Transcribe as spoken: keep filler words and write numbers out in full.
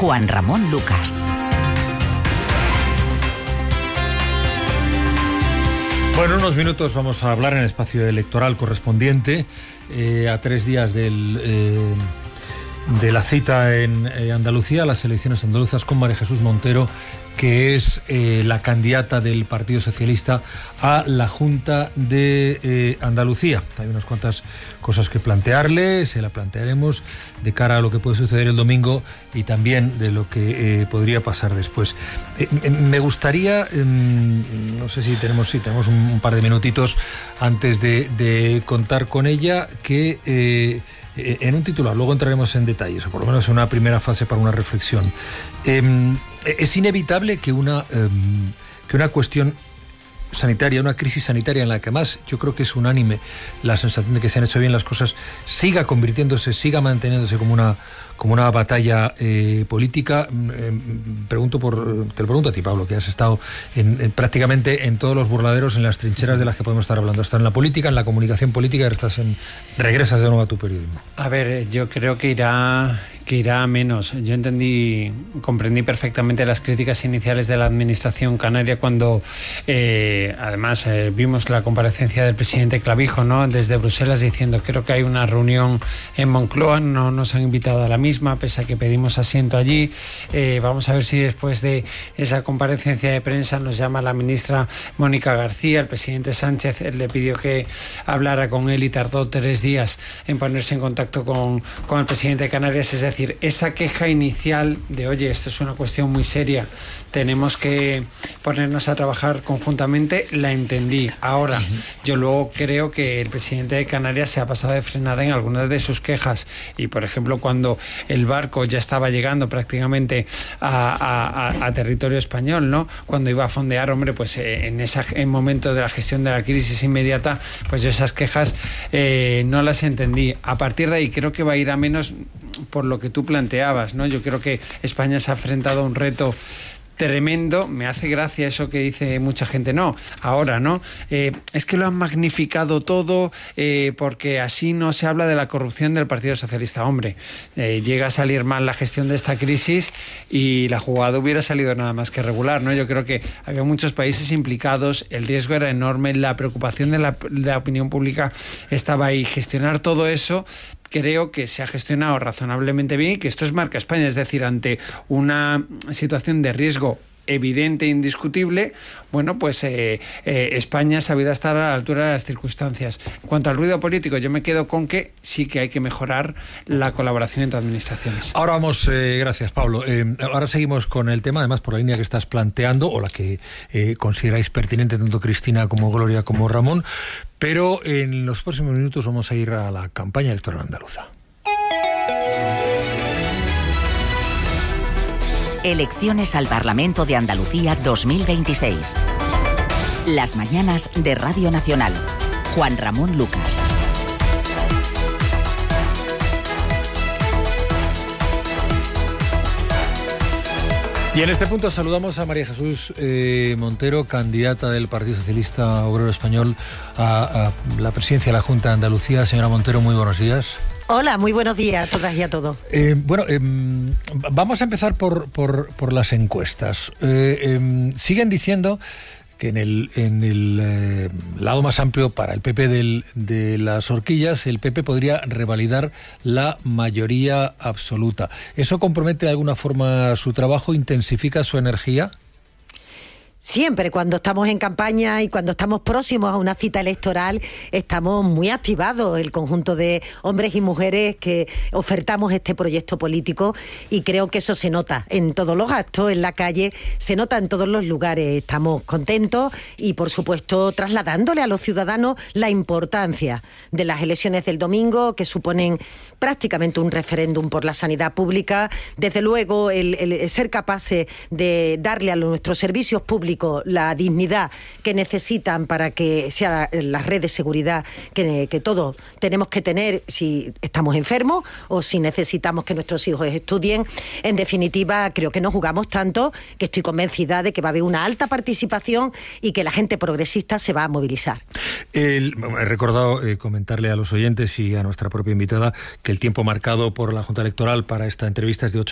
Juan Ramón Lucas. Bueno, en unos minutos vamos a hablar en el espacio electoral correspondiente eh, a tres días del, eh, de la cita en eh, Andalucía, las elecciones andaluzas, con María Jesús Montero, que es eh, la candidata del Partido Socialista a la Junta de eh, Andalucía. Hay unas cuantas cosas que plantearle, se la plantearemos de cara a lo que puede suceder el domingo y también de lo que eh, podría pasar después. Eh, eh, me gustaría, eh, no sé si tenemos, si tenemos un, un par de minutitos antes de, de contar con ella, que eh, en un titular, luego entraremos en detalles, o por lo menos en una primera fase para una reflexión. Eh, es inevitable que una, eh, que una cuestión sanitaria, una crisis sanitaria en la que más yo creo que es unánime la sensación de que se han hecho bien las cosas, siga convirtiéndose, siga manteniéndose como una como una batalla eh, política. Eh, pregunto por, te lo pregunto a ti, Pablo, que has estado en, en, prácticamente en todos los burladeros, en las trincheras de las que podemos estar hablando. Has estado en la política, en la comunicación política, y ahora estás en, regresas de nuevo a tu periodismo. A ver, yo creo que irá que irá a menos. Yo entendí, comprendí perfectamente las críticas iniciales de la administración canaria cuando, eh, además, eh, vimos la comparecencia del presidente Clavijo, ¿no?, desde Bruselas, diciendo: creo que hay una reunión en Moncloa, no nos han invitado a la misma, pese a que pedimos asiento allí. Eh, vamos a ver si después de esa comparecencia de prensa nos llama la ministra Mónica García. El presidente Sánchez le pidió que hablara con él y tardó tres días en ponerse en contacto con, con el presidente de Canarias. Es decir, esa queja inicial de: oye, esto es una cuestión muy seria, tenemos que ponernos a trabajar conjuntamente, la entendí. Ahora, yo luego creo que el presidente de Canarias se ha pasado de frenada en algunas de sus quejas, y por ejemplo, cuando el barco ya estaba llegando prácticamente a, a, a territorio español, ¿no?, cuando iba a fondear, hombre, pues eh, en ese en momento de la gestión de la crisis inmediata, pues yo esas quejas eh, no las entendí. A partir de ahí creo que va a ir a menos por lo que tú planteabas, ¿no? Yo creo que España se ha enfrentado a un reto tremendo. Me hace gracia eso que dice mucha gente, no, ahora, ¿no? Eh, es que lo han magnificado todo eh, porque así no se habla de la corrupción del Partido Socialista. Hombre, eh, llega a salir mal la gestión de esta crisis y la jugada hubiera salido nada más que regular, ¿no? Yo creo que había muchos países implicados, el riesgo era enorme, la preocupación de la, de la opinión pública estaba ahí. Gestionar todo eso creo que se ha gestionado razonablemente bien y que esto es marca España, es decir, ante una situación de riesgo evidente e indiscutible, bueno, pues eh, eh, España ha sabido estar a la altura de las circunstancias. En cuanto al ruido político, yo me quedo con que sí que hay que mejorar la colaboración entre administraciones. Ahora vamos, eh, gracias, Pablo. Eh, ahora seguimos con el tema, además por la línea que estás planteando, o la que eh, consideráis pertinente tanto Cristina como Gloria como Ramón, pero en los próximos minutos vamos a ir a la campaña electoral andaluza. Elecciones al Parlamento de Andalucía dos mil veintiséis. Las mañanas de Radio Nacional. Juan Ramón Lucas. Y en este punto saludamos a María Jesús eh, Montero, candidata del Partido Socialista Obrero Español a, a la presidencia de la Junta de Andalucía. Señora Montero, muy buenos días. Hola, muy buenos días a todas y a todos. Eh, bueno, eh, vamos a empezar por, por, por las encuestas. Eh, eh, siguen diciendo que en el, en el eh, lado más amplio para el P P del, de las horquillas, el P P podría revalidar la mayoría absoluta. ¿Eso compromete de alguna forma su trabajo, intensifica su energía? Siempre, cuando estamos en campaña y cuando estamos próximos a una cita electoral, estamos muy activados, el conjunto de hombres y mujeres que ofertamos este proyecto político, y creo que eso se nota en todos los actos, en la calle, se nota en todos los lugares. Estamos contentos y, por supuesto, trasladándole a los ciudadanos la importancia de las elecciones del domingo, que suponen prácticamente un referéndum por la sanidad pública. Desde luego, el, el ser capaces de darle a nuestros servicios públicos la dignidad que necesitan para que sea la red de seguridad que, que todos tenemos que tener si estamos enfermos o si necesitamos que nuestros hijos estudien. En definitiva, creo que no jugamos tanto, que estoy convencida de que va a haber una alta participación y que la gente progresista se va a movilizar. El, he recordado eh, comentarle a los oyentes y a nuestra propia invitada que el tiempo marcado por la Junta Electoral para esta entrevista es de ocho